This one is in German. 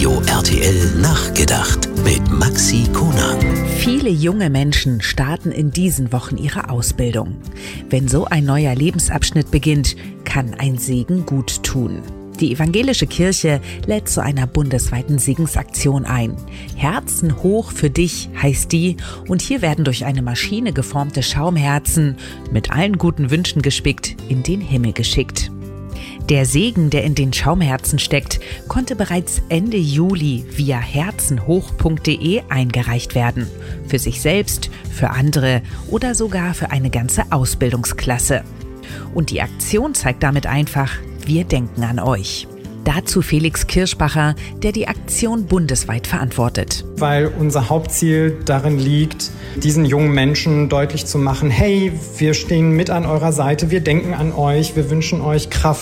Radio RTL nachgedacht mit Maxi Konang. Viele junge Menschen starten in diesen Wochen ihre Ausbildung. Wenn so ein neuer Lebensabschnitt beginnt, kann ein Segen gut tun. Die evangelische Kirche lädt zu einer bundesweiten Segensaktion ein. Herzen hoch für dich heißt die, und hier werden durch eine Maschine geformte Schaumherzen mit allen guten Wünschen gespickt in den Himmel geschickt. Der Segen, der in den Schaumherzen steckt, konnte bereits Ende Juli via herzenhoch.de eingereicht werden. Für sich selbst, für andere oder sogar für eine ganze Ausbildungsklasse. Und die Aktion zeigt damit einfach: Wir denken an euch. Dazu Felix Kirschbacher, der die Aktion bundesweit verantwortet. Weil unser Hauptziel darin liegt, diesen jungen Menschen deutlich zu machen: Hey, wir stehen mit an eurer Seite, wir denken an euch, wir wünschen euch Kraft,